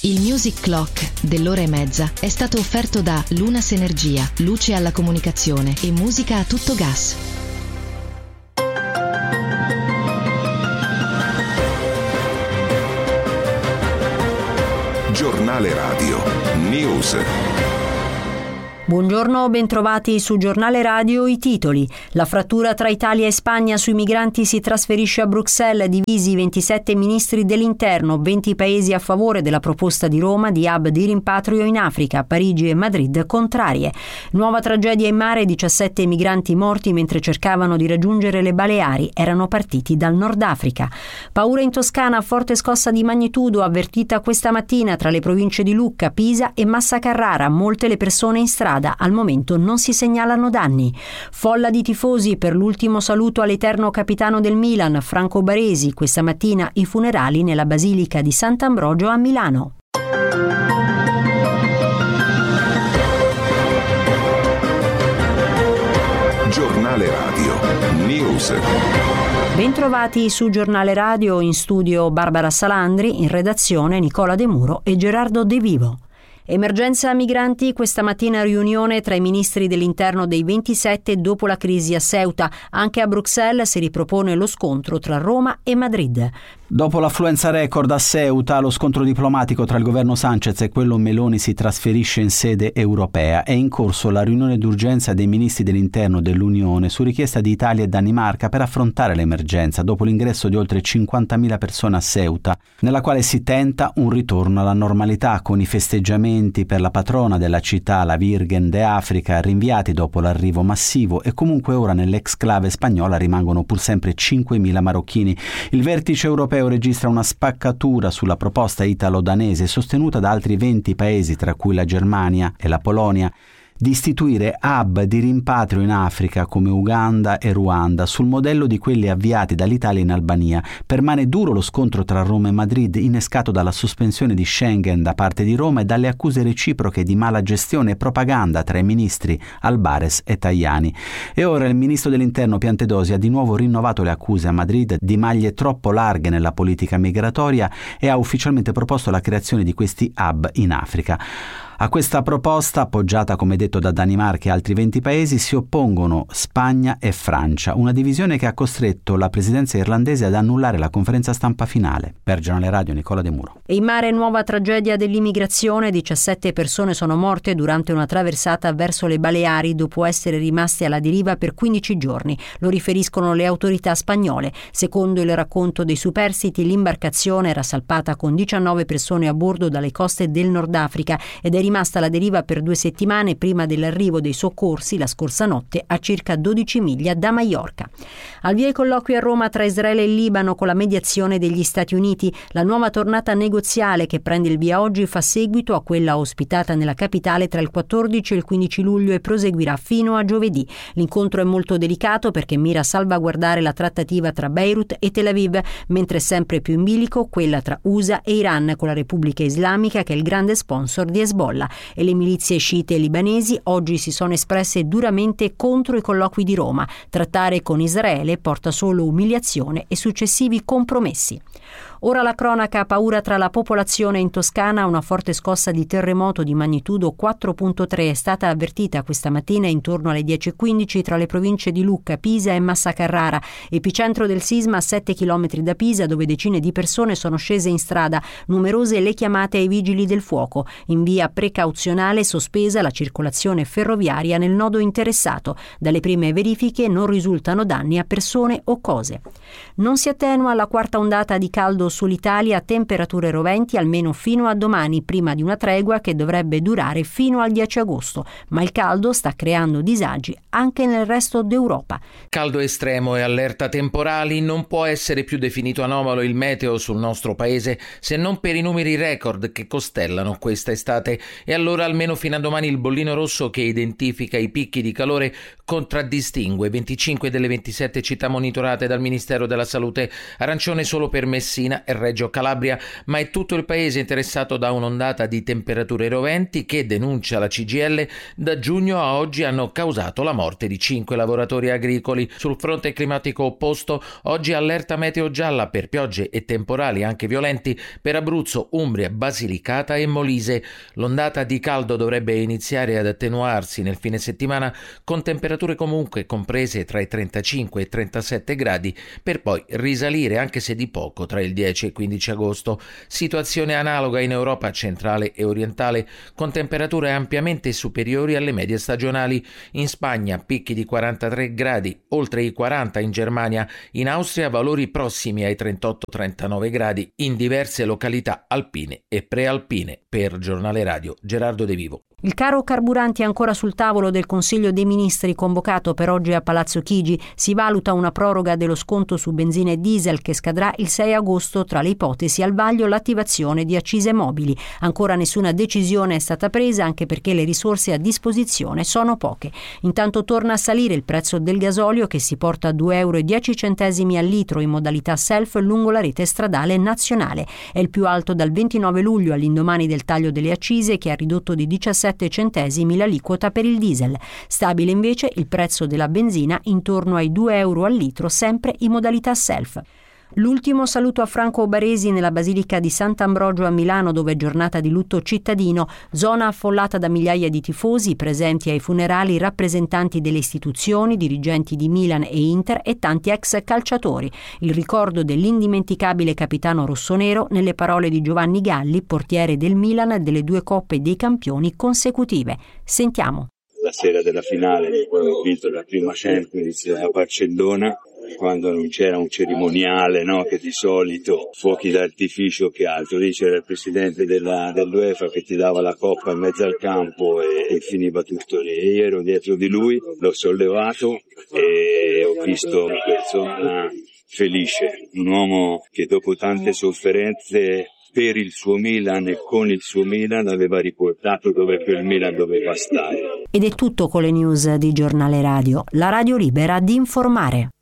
Il Music Clock dell'ora e mezza è stato offerto da Lunas Energia, luce alla comunicazione e musica a tutto gas. Giornale Radio News. Buongiorno, bentrovati su Giornale Radio. I titoli. La frattura tra Italia e Spagna sui migranti si trasferisce a Bruxelles, divisi 27 ministri dell'interno, 20 paesi a favore della proposta di Roma di hub di rimpatrio in Africa, Parigi e Madrid contrarie. Nuova tragedia in mare, 17 migranti morti mentre cercavano di raggiungere le Baleari, erano partiti dal Nord Africa. Paura in Toscana, forte scossa di magnitudo avvertita questa mattina tra le province di Lucca, Pisa e Massa Carrara, molte le persone in strada. Al momento non si segnalano danni. Folla di tifosi per l'ultimo saluto all'eterno capitano del Milan, Franco Baresi. Questa mattina i funerali nella Basilica di Sant'Ambrogio a Milano. Giornale Radio News. Bentrovati su Giornale Radio, in studio Barbara Salandri, in redazione Nicola De Muro e Gerardo De Vivo. Emergenza migranti, questa mattina riunione tra i ministri dell'interno dei 27 dopo la crisi a Ceuta. Anche a Bruxelles si ripropone lo scontro tra Roma e Madrid. Dopo l'affluenza record a Ceuta, lo scontro diplomatico tra il governo Sánchez e quello Meloni si trasferisce in sede europea. È in corso la riunione d'urgenza dei ministri dell'interno dell'Unione su richiesta di Italia e Danimarca per affrontare l'emergenza dopo l'ingresso di oltre 50.000 persone a Ceuta, nella quale si tenta un ritorno alla normalità con i festeggiamenti per la patrona della città, la Virgen de Africa, rinviati dopo l'arrivo massivo, e comunque ora nell'exclave spagnola rimangono pur sempre 5.000 marocchini. Il vertice europeo registra una spaccatura sulla proposta italo-danese sostenuta da altri 20 paesi, tra cui la Germania e la Polonia, di istituire hub di rimpatrio in Africa come Uganda e Ruanda sul modello di quelli avviati dall'Italia in Albania. Permane duro lo scontro tra Roma e Madrid, innescato dalla sospensione di Schengen da parte di Roma e dalle accuse reciproche di mala gestione e propaganda tra i ministri Albares e Tajani. E ora il ministro dell'interno Piantedosi ha di nuovo rinnovato le accuse a Madrid di maglie troppo larghe nella politica migratoria e ha ufficialmente proposto la creazione di questi hub in Africa. A questa proposta, appoggiata come detto da Danimarca e altri 20 paesi, si oppongono Spagna e Francia, una divisione che ha costretto la presidenza irlandese ad annullare la conferenza stampa finale. Per Giornale Radio Nicola De Muro. E in mare nuova tragedia dell'immigrazione, 17 persone sono morte durante una traversata verso le Baleari dopo essere rimaste alla deriva per 15 giorni, lo riferiscono le autorità spagnole. Secondo il racconto dei superstiti, l'imbarcazione era salpata con 19 persone a bordo dalle coste del Nord Africa ed è rimasta alla deriva per 2 settimane prima dell'arrivo dei soccorsi la scorsa notte a circa 12 miglia da Maiorca. Al via i colloqui a Roma tra Israele e il Libano con la mediazione degli Stati Uniti. La nuova tornata negoziale che prende il via oggi fa seguito a quella ospitata nella capitale tra il 14 e il 15 luglio e proseguirà fino a giovedì. L'incontro è molto delicato perché mira a salvaguardare la trattativa tra Beirut e Tel Aviv, mentre sempre più in bilico quella tra USA e Iran, con la Repubblica Islamica che è il grande sponsor di Hezbollah. E le milizie sciite libanesi oggi si sono espresse duramente contro i colloqui di Roma. Trattare con Israele porta solo umiliazione e successivi compromessi. Ora la cronaca, paura tra la popolazione in Toscana. Una forte scossa di terremoto di magnitudo 4.3 è stata avvertita questa mattina intorno alle 10:15 tra le province di Lucca, Pisa e Massa Carrara. Epicentro del sisma a 7 km da Pisa, dove decine di persone sono scese in strada. Numerose le chiamate ai vigili del fuoco. In via precauzionale sospesa la circolazione ferroviaria nel nodo interessato. Dalle prime verifiche non risultano danni a persone o cose. Non si attenua la quarta ondata di caldo sull'Italia, temperature roventi almeno fino a domani, prima di una tregua che dovrebbe durare fino al 10 agosto, ma il caldo sta creando disagi anche nel resto d'Europa. Caldo estremo e allerta temporali. Non può essere più definito anomalo il meteo sul nostro paese se non per i numeri record che costellano questa estate, e allora almeno fino a domani il bollino rosso che identifica i picchi di calore contraddistingue 25 delle 27 città monitorate dal Ministero della Salute, arancione solo per Messina Messina e Reggio Calabria, ma è tutto il paese interessato da un'ondata di temperature roventi che, denuncia la CGIL, da giugno a oggi hanno causato la morte di 5 lavoratori agricoli. Sul fronte climatico opposto, oggi allerta meteo gialla per piogge e temporali anche violenti per Abruzzo, Umbria, Basilicata e Molise. L'ondata di caldo dovrebbe iniziare ad attenuarsi nel fine settimana con temperature comunque comprese tra i 35 e i 37 gradi per poi risalire anche se di poco tra il 10 e il 15 agosto. Situazione analoga in Europa centrale e orientale con temperature ampiamente superiori alle medie stagionali. In Spagna picchi di 43 gradi, oltre i 40 in Germania, in Austria valori prossimi ai 38-39 gradi in diverse località alpine e prealpine. Per Giornale Radio, Gerardo De Vivo. Il caro carburanti è ancora sul tavolo del Consiglio dei Ministri convocato per oggi a Palazzo Chigi. Si valuta una proroga dello sconto su benzina e diesel che scadrà il 6 agosto. Tra le ipotesi al vaglio l'attivazione di accise mobili. Ancora nessuna decisione è stata presa, anche perché le risorse a disposizione sono poche. Intanto torna a salire il prezzo del gasolio, che si porta a €2,10 al litro in modalità self lungo la rete stradale nazionale. È il più alto dal 29 luglio, all'indomani del taglio delle accise, che ha ridotto di 17 centesimi l'aliquota per il diesel. Stabile invece il prezzo della benzina intorno ai €2 al litro, sempre in modalità self. L'ultimo saluto a Franco Baresi nella Basilica di Sant'Ambrogio a Milano, dove è giornata di lutto cittadino, zona affollata da migliaia di tifosi presenti ai funerali, rappresentanti delle istituzioni, dirigenti di Milan e Inter e tanti ex calciatori. Il ricordo dell'indimenticabile capitano rossonero nelle parole di Giovanni Galli, portiere del Milan delle 2 Coppe dei Campioni consecutive. Sentiamo. La sera della finale, quando ho vinto la prima Champions a Barcellona, quando non c'era un cerimoniale, no, che di solito fuochi d'artificio che altro, lì c'era il presidente dell'UEFA che ti dava la coppa in mezzo al campo e finiva tutto lì. Io ero dietro di lui, l'ho sollevato e ho visto una persona felice, un uomo che dopo tante sofferenze per il suo Milan e con il suo Milan aveva riportato dove quel Milan doveva stare. Ed è tutto con le news di Giornale Radio, la radio libera di informare.